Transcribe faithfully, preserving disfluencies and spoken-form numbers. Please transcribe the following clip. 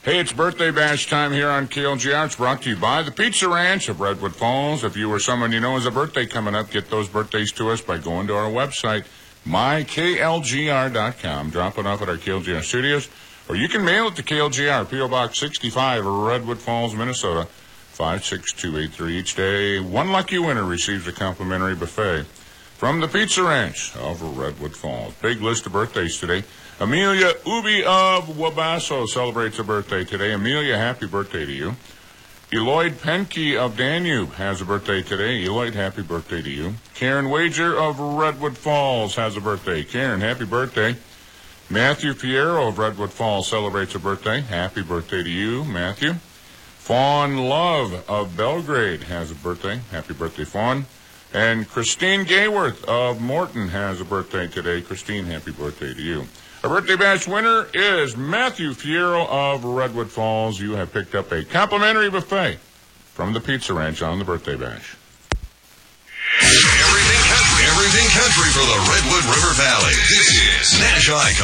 Hey, it's birthday bash time here on K L G R. It's brought to you by the Pizza Ranch of Redwood Falls. If you or someone you know has a birthday coming up, get those birthdays to us by going to our website, my K L G R dot com. Drop it off at our K L G R studios, or you can mail it to K L G R, P O Box sixty-five, Redwood Falls, Minnesota, five six two eight three. Each day, one lucky winner receives a complimentary buffet from the Pizza Ranch of Redwood Falls. Big list of birthdays today. Amelia Ubi of Wabasso celebrates a birthday today. Amelia, happy birthday to you. Eloyd Penke of Danube has a birthday today. Eloyd, happy birthday to you. Karen Wager of Redwood Falls has a birthday. Karen, happy birthday. Matthew Piero of Redwood Falls celebrates a birthday. Happy birthday to you, Matthew. Fawn Love of Belgrade has a birthday. Happy birthday, Fawn. And Christine Gayworth of Morton has a birthday today. Christine, happy birthday to you. Our birthday bash winner is Matthew Fierro of Redwood Falls. You have picked up a complimentary buffet from the Pizza Ranch on the birthday bash. Everything country, everything country for the Redwood River Valley. This is Nash Icon.